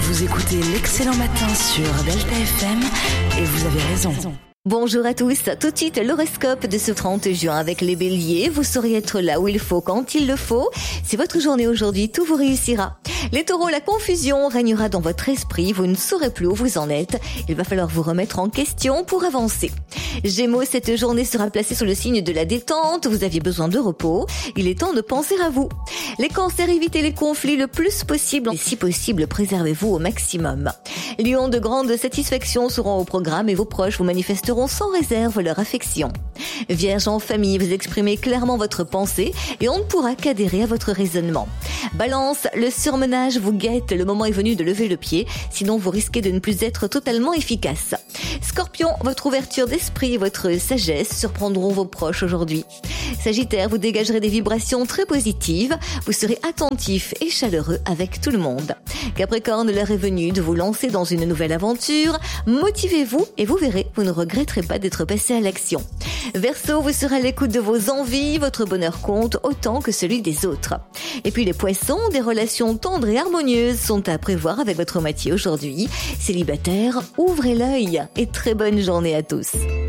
Vous écoutez l'Excellent Matin sur Delta FM et vous avez raison. Bonjour à tous, tout de suite l'horoscope de ce 30 juin avec les béliers. Vous saurez être là où il faut quand il le faut. C'est votre journée aujourd'hui, tout vous réussira. Les taureaux, la confusion régnera dans votre esprit, vous ne saurez plus où vous en êtes. Il va falloir vous remettre en question pour avancer. Gémeaux, cette journée sera placée sous le signe de la détente, vous aviez besoin de repos, il est temps de penser à vous. Les cancers, évitez les conflits le plus possible et si possible, préservez-vous au maximum. Lions, de grandes satisfactions seront au programme et vos proches vous manifesteront sans réserve leur affection. Vierge, en famille, vous exprimez clairement votre pensée et on ne pourra qu'adhérer à votre raisonnement. Balance, le surmenage vous guette, le moment est venu de lever le pied, sinon vous risquez de ne plus être totalement efficace. Scorpion, votre ouverture d'esprit et votre sagesse surprendront vos proches aujourd'hui. Sagittaire, vous dégagerez des vibrations très positives, vous serez attentif et chaleureux avec tout le monde. Capricorne, l'heure est venue de vous lancer dans une nouvelle aventure, motivez-vous et vous verrez, vous ne regretterez pas d'être passé à l'action. Verseau, vous serez à l'écoute de vos envies, votre bonheur compte autant que celui des autres. Et puis les poissons, des relations tendres et harmonieuses sont à prévoir avec votre moitié aujourd'hui. Célibataire, ouvrez l'œil et très bonne journée à tous.